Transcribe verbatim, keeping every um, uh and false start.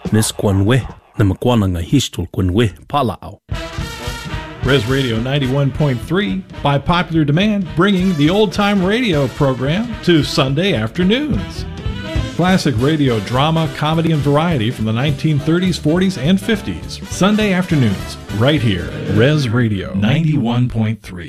Nisquanwe, Namakwananga Hishtul Quinwe, Palao. Res Radio ninety-one point three, by popular demand, bringing the old-time radio program to Sunday afternoons. Classic radio drama, comedy, and variety from the nineteen thirties, forties, and fifties. Sunday afternoons, right here. Res Radio ninety-one point three.